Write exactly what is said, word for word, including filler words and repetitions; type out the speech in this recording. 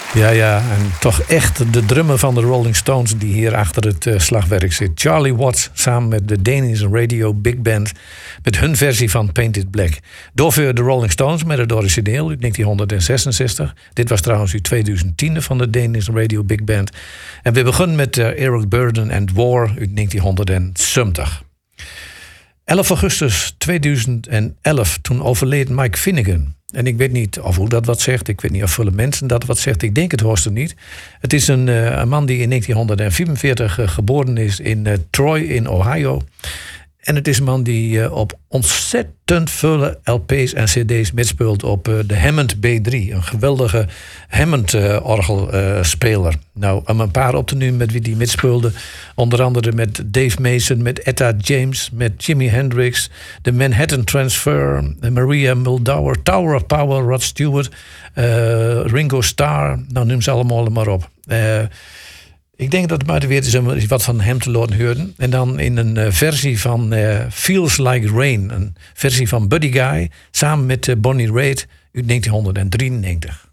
Ja, ja, en toch echt de drummer van de Rolling Stones die hier achter het uh, slagwerk zit. Charlie Watts samen met de Danish Radio Big Band met hun versie van Painted Black. Doorvoer de Rolling Stones met het origineel uit negentien zesenzestig. Dit was trouwens uit tweeduizend tien van de Danish Radio Big Band. En we beginnen met uh, Eric Burdon and War uit negentien zeventig. elf augustus tweeduizend elf, toen overleed Mike Finnegan. En ik weet niet of hoe dat wat zegt. Ik weet niet of veel mensen dat wat zegt. Ik denk het hoogste niet. Het is een, uh, een man die in negentien vierenveertig uh, geboren is in uh, Troy in Ohio. En het is een man die uh, op ontzettend veel L P's en cd's mitspeelt op uh, de Hammond B drie. Een geweldige Hammond-orgelspeler. Uh, nou, om een paar op te noemen met wie die mitspeelde. Onder andere met Dave Mason, met Etta James, met Jimi Hendrix, de Manhattan Transfer, Maria Muldaur, Tower of Power, Rod Stewart, uh, Ringo Starr. Nou, noem ze allemaal maar op. Uh, Ik denk dat het maar weer is om wat van hem te laten horen. En dan in een uh, versie van uh, Feels Like Rain. Een versie van Buddy Guy samen met uh, Bonnie Raitt uit negentien drieënnegentig.